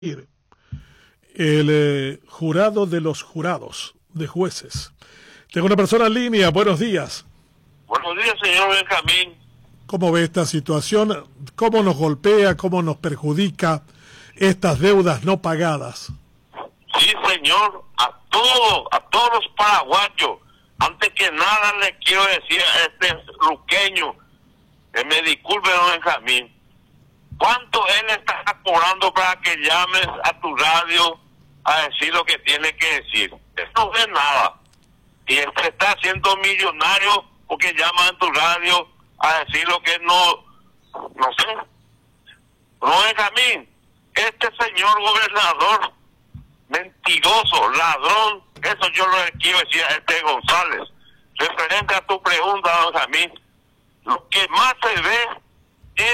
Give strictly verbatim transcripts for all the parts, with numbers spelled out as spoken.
el eh, jurado de los jurados de jueces. Tengo una persona en línea. Buenos días. Buenos días, señor Benjamín. ¿Cómo ve esta situación? ¿Cómo nos golpea? ¿Cómo nos perjudica estas deudas no pagadas? Sí, señor, a todos, a todos los paraguayos. Antes que nada le quiero decir a este luqueño, que me disculpe, don Benjamín, ¿cuánto él está cobrando para que llames a tu radio a decir lo que tiene que decir? Él no ve nada. Y él se está haciendo millonario porque llama a tu radio a decir lo que no, no sé. No, Benjamín, este señor gobernador, mentiroso, ladrón, eso yo lo quiero decir a este González. Referente a tu pregunta, don Benjamín, lo que más se ve es,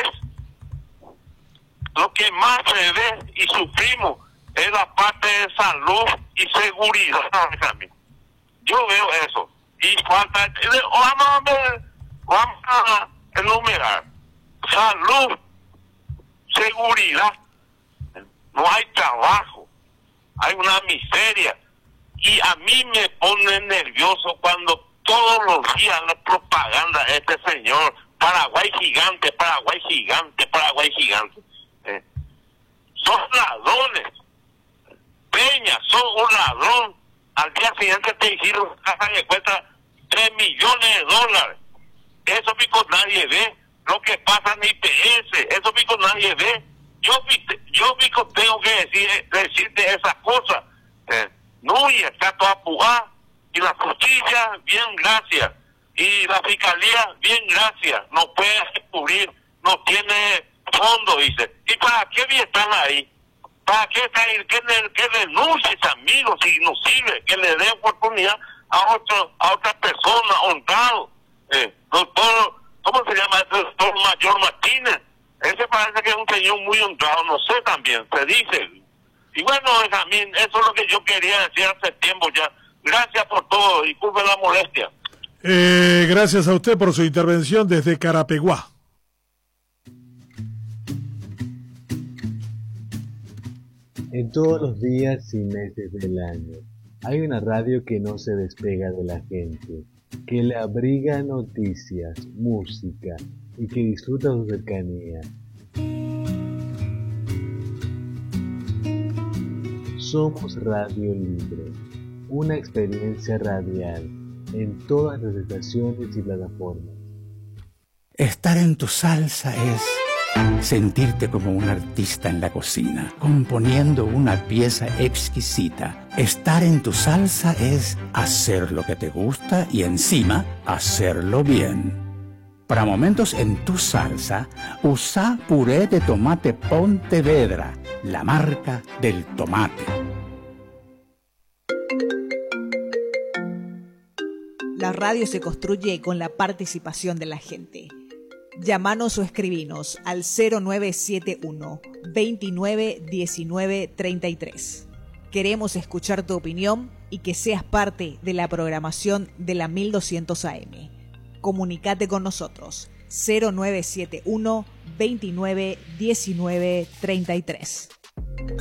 lo que más se ve y sufrimos es la parte de salud y seguridad, don Benjamín. Yo veo eso. Y falta, vamos a ver, vamos a enumerar. Salud, seguridad, no hay trabajo, hay una miseria. Y a mí me pone nervioso cuando todos los días la propaganda de este señor, Paraguay gigante, Paraguay gigante, Paraguay gigante. Eh, son ladrones. Peña, son un ladrón. Al día siguiente te hicieron caja que cuesta tres millones de dólares. Eso pico nadie ve. Lo que pasa en I P S, eso pico nadie ve. Yo, yo pico tengo que decir, decirte esas cosas. Eh, no, y está toda apurada. Y la justicia, bien, gracias. Y la fiscalía, bien, gracias. No puede descubrir, no tiene fondo, dice. ¿Y para qué bien están ahí? ¿Para qué están ahí? Que, que denuncies, amigos, si no sirve, que le dé oportunidad a otro, a otra persona, honrado. Eh, doctor, ¿cómo se llama? El doctor Mayor Martínez. Ese parece que es un señor muy honrado, no sé también, se dice. Y bueno, Benjamín, eso es lo que yo quería decir hace tiempo ya. Gracias por todo, disculpe la molestia. Eh, gracias a usted por su intervención desde Carapeguá. En todos los días y meses del año, hay una radio que no se despega de la gente, que le abriga noticias, música y que disfruta su cercanía. Somos Radio Libre, una experiencia radial en todas las estaciones y plataformas. Estar en tu salsa es sentirte como un artista en la cocina, componiendo una pieza exquisita. Estar en tu salsa es hacer lo que te gusta y encima hacerlo bien. Para momentos en tu salsa, usa puré de tomate Pontevedra, la marca del tomate. La radio se construye con la participación de la gente. Llámanos o escribinos al cero nueve siete uno, veintinueve diecinueve treinta y tres. Queremos escuchar tu opinión y que seas parte de la programación de la mil doscientos A M. Comunicate con nosotros cero nueve siete uno, veintinueve diecinueve treinta y tres.